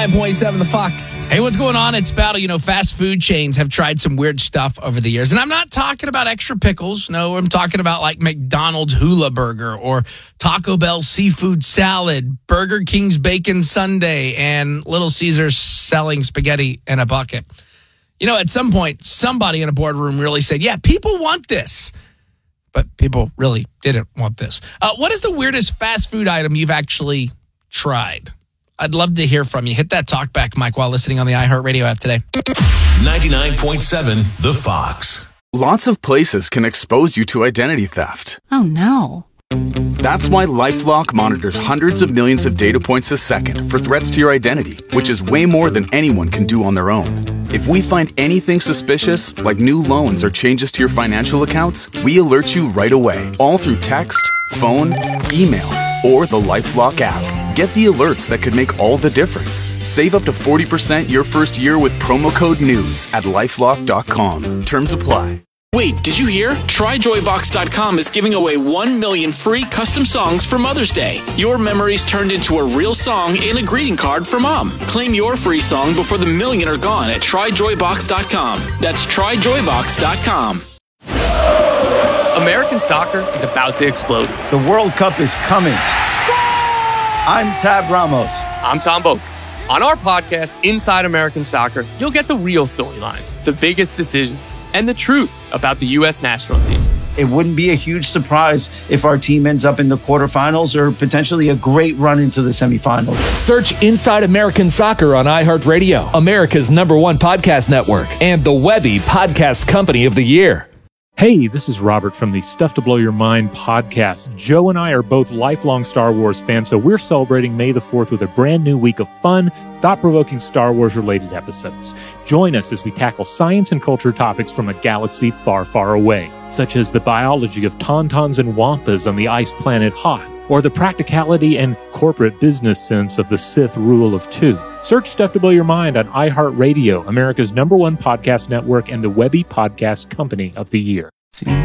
99.7 The Fox. Hey, what's going on? It's Battle. You know, fast food chains have tried some weird stuff over the years. And I'm not talking about extra pickles. No, I'm talking about like McDonald's Hula Burger or Taco Bell seafood salad, Burger King's bacon sundae, and Little Caesars selling spaghetti in a bucket. You know, at some point, somebody in a boardroom really said, yeah, people want this. But people really didn't want this. What is the weirdest fast food item you've actually tried? I'd love to hear from you. Hit that talk back mic while listening on the iHeartRadio app today. 99.7 The Fox. Lots of places can expose you to identity theft. Oh, no. That's why LifeLock monitors hundreds of millions of data points a second for threats to your identity, which is way more than anyone can do on their own. If we find anything suspicious, like new loans or changes to your financial accounts, we alert you right away, all through text, phone, email, or the LifeLock app. Get the alerts that could make all the difference. Save up to 40% your first year with promo code NEWS at LifeLock.com. Terms apply. Wait, did you hear? TryJoyBox.com is giving away 1 million free custom songs for Mother's Day. Your memories turned into a real song and a greeting card for Mom. Claim your free song before the million are gone at TryJoyBox.com. That's TryJoyBox.com. American soccer is about to explode. The World Cup is coming. I'm Tab Ramos. I'm Tom Boak. On our podcast, Inside American Soccer, you'll get the real storylines, the biggest decisions, and the truth about the U.S. national team. It wouldn't be a huge surprise if our team ends up in the quarterfinals or potentially a great run into the semifinals. Search Inside American Soccer on iHeartRadio, America's #1 podcast network, and the Webby Podcast Company of the Year. Hey, this is Robert from the Stuff to Blow Your Mind podcast. Joe and I are both lifelong Star Wars fans, so we're celebrating May the 4th with a brand new week of fun, thought-provoking Star Wars-related episodes. Join us as we tackle science and culture topics from a galaxy far, far away, such as the biology of tauntauns and wampas on the ice planet Hoth, or the practicality and corporate business sense of the Sith Rule of Two. Search Stuff to Blow Your Mind on iHeartRadio, America's #1 podcast network, and the Webby Podcast Company of the Year.